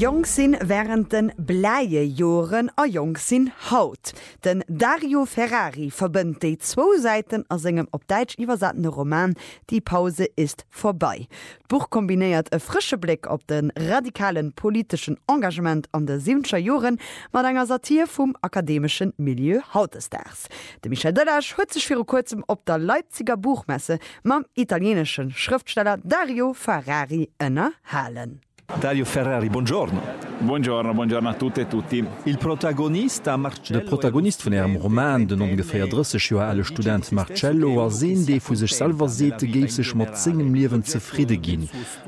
Jong sinn während den bleie Joren a Jong sinn haut. Den Dario Ferrari verbënnt déi 2 Seiten aus engem op Deitsch iwwersatten Roman Die Pause ist vorbei. Buch kombinéiert e frische Blick op den radikalen politischen Engagement an de 7scher Joren mat enger Satir vum akademischen Milieu hautesdags. De Michel Dëllach huet sech fir kurzem op der Leipziger Buchmesse mam italienschen Schriftsteller Dario Ferrari ënnerhalen. Dario Ferrari, buongiorno. Buongiorno a tutte e tutti. Il protagonista Marcello. Der Protagonist von ihrem Roman, den ungefähr 30 Jahre alt Student Marcello, sehen, der für sich selber sieht, geht sich mit seinem Leben zufrieden gehen.